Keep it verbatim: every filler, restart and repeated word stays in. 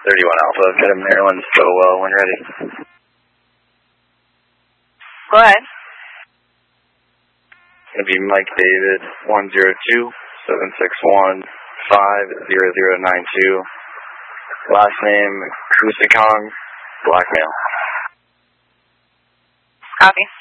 thirty-one Alpha, get him Maryland, so uh, when ready. Go ahead. It's going to be Mike David, one zero two, seven six one, five zero zero nine two. Last name, Kusikong, black male. Copy.